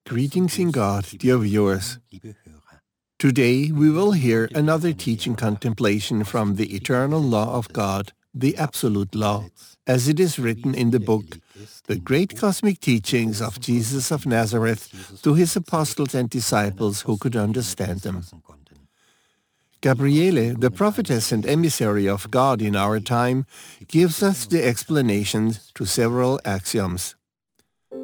Greetings in God, dear viewers. Today we will hear another teaching contemplation from the eternal law of God, the absolute law, as it is written in the book, The Great Cosmic Teachings of Jesus of Nazareth to His Apostles and Disciples who could understand them. Gabriele, the prophetess and emissary of God in our time, gives us the explanation to several axioms.